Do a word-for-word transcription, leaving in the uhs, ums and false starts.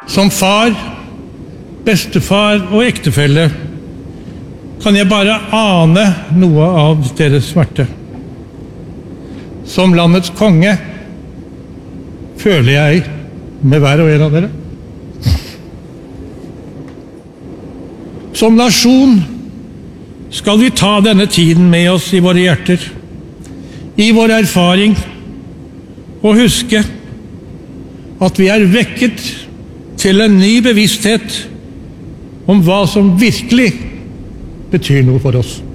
Som far, bestefar og ektefelle kan jeg bare ane noe av deres smerte. Som landets konge føler jeg med hver og en av dere. Som nasjon skal vi ta denne tiden med oss i våre hjerter, i vår erfaring, og huske at vi er vekket til en ny bevissthet om hva som virkelig betyr noe for oss.